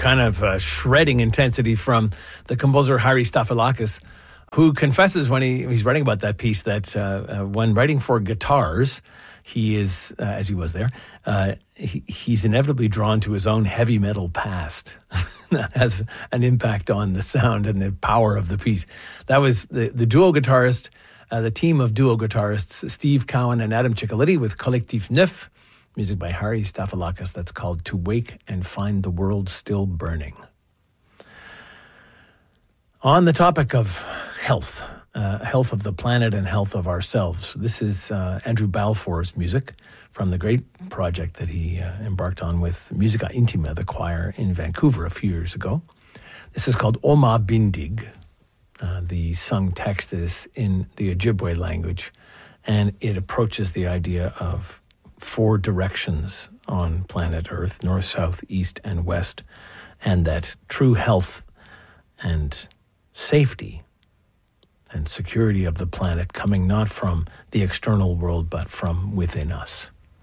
kind of shredding intensity from the composer Harry Staphylakis, who confesses when he's writing about that piece that when writing for guitars, he is, as he was there, he's inevitably drawn to his own heavy metal past. That has an impact on the sound and the power of the piece. That was the duo guitarist, the team of duo guitarists, Steve Cowan and Adam Ciccoletti with Collectif Neuf, music by Harry Staphylakis that's called To Wake and Find the World Still Burning. On the topic of health, health of the planet and health of ourselves, this is Andrew Balfour's music from the great project that he embarked on with Musica Intima, the choir in Vancouver a few years ago. This is called Oma Bindig. The sung text is in the Ojibwe language, and it approaches the idea of 4 directions on planet Earth, north, south, east, and west, and that true health and safety and security of the planet coming not from the external world, but from within us.